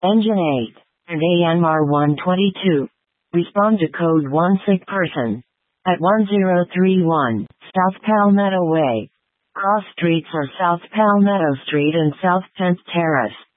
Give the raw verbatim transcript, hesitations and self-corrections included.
Engine eight, and A M R one twenty-two. Respond to code one sick person. At one zero three one, South Palmetto Way. Cross streets are South Palmetto Street and South tenth Terrace.